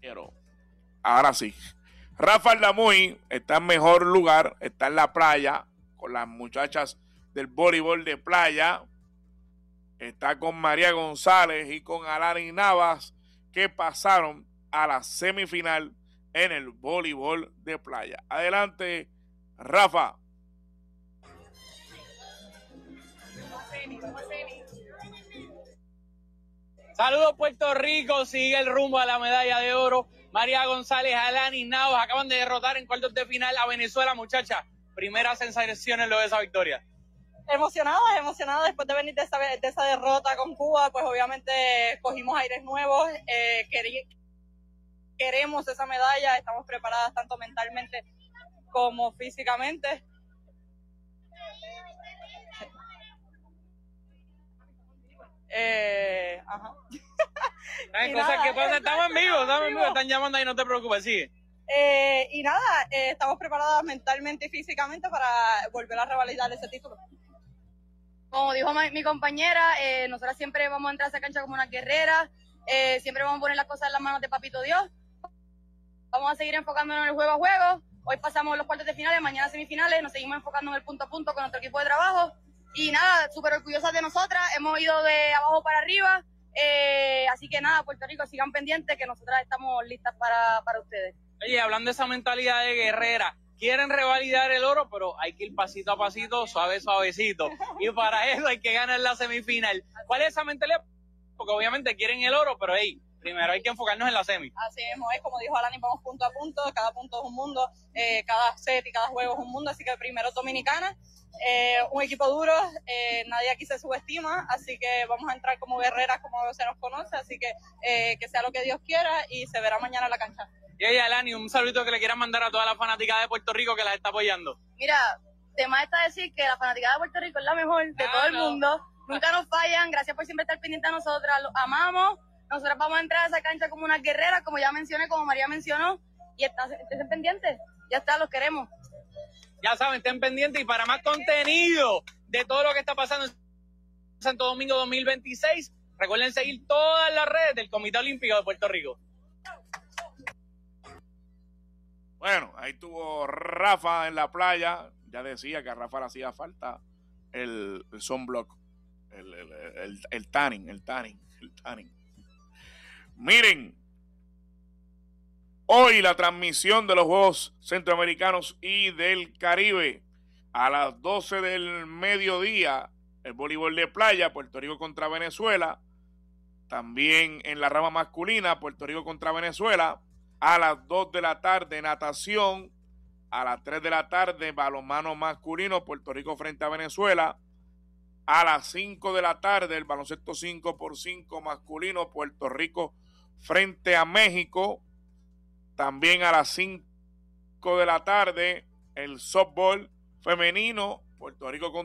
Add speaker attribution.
Speaker 1: Pero ahora sí. Rafa Aldamuy está en mejor lugar, está en la playa con las muchachas del voleibol de playa. Está con María González y con Alani Navas, que pasaron a la semifinal en el voleibol de playa. Adelante, Rafa.
Speaker 2: Saludos Puerto Rico, sigue el rumbo a la medalla de oro. María González, Alani Navas acaban de derrotar en cuartos de final a Venezuela, muchacha. Primera sensación en lo de esa victoria.
Speaker 3: Emocionada después de venir de esa derrota con Cuba, pues obviamente cogimos aires nuevos, queremos esa medalla, estamos preparadas tanto mentalmente como físicamente. Ajá.
Speaker 2: Hay cosas que pasan, estamos en vivo, están llamando ahí, no te preocupes, sigue.
Speaker 3: Estamos preparadas mentalmente y físicamente para volver a revalidar ese título.
Speaker 4: Como dijo mi compañera, nosotras siempre vamos a entrar a esa cancha como una guerrera, siempre vamos a poner las cosas en las manos de Papito Dios. Vamos a seguir enfocándonos en el juego a juego. Hoy pasamos los cuartos de finales, mañana semifinales, nos seguimos enfocando en el punto a punto con nuestro equipo de trabajo. Y nada, súper orgullosas de nosotras, hemos ido de abajo para arriba, así que nada, Puerto Rico, sigan pendientes que nosotras estamos listas para ustedes.
Speaker 2: Oye, hablando de esa mentalidad de guerrera, quieren revalidar el oro, pero hay que ir pasito a pasito, suavecito. Y para eso hay que ganar la semifinal. ¿Cuál es esa mentalidad? Porque obviamente quieren el oro, pero primero hay que enfocarnos en la semi.
Speaker 3: Así mismo es, como dijo Alani, vamos punto a punto, cada punto es un mundo, cada set y cada juego es un mundo, así que primero Dominicana, un equipo duro, nadie aquí se subestima, así que vamos a entrar como guerreras, como se nos conoce, así que sea lo que Dios quiera y se verá mañana en la cancha.
Speaker 2: Y oye, Alani, un saludito que le quieran mandar a toda la fanaticada de Puerto Rico que las está apoyando.
Speaker 4: Mira, tema está decir que la fanaticada de Puerto Rico es la mejor de todo el mundo, nunca nos fallan, gracias por siempre estar pendiente a nosotras, los amamos. Nosotros vamos a entrar a esa cancha como una guerrera, como ya mencioné, como María mencionó, y estén pendientes, ya está, los queremos.
Speaker 2: Ya saben, estén pendientes y para más contenido de todo lo que está pasando en Santo Domingo 2026, recuerden seguir todas las redes del Comité Olímpico de Puerto Rico.
Speaker 1: Bueno, ahí tuvo Rafa en la playa, ya decía que a Rafa le hacía falta el sunblock, el tanning. Miren, hoy la transmisión de los Juegos Centroamericanos y del Caribe a las 12 del mediodía, el voleibol de playa, Puerto Rico contra Venezuela. También en la rama masculina, Puerto Rico contra Venezuela. A las 2 de la tarde, natación. A las 3 de la tarde, balonmano masculino, Puerto Rico frente a Venezuela. A las 5 de la tarde, el baloncesto 5x5 masculino, Puerto Rico frente a México. También a las 5 de la tarde, el softball femenino, Puerto Rico contra